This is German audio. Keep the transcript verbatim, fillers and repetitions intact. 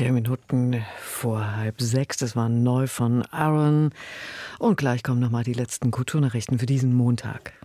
Vier Minuten vor halb sechs, das war neu von Aaron. Und gleich kommen nochmal die letzten Kulturnachrichten für diesen Montag.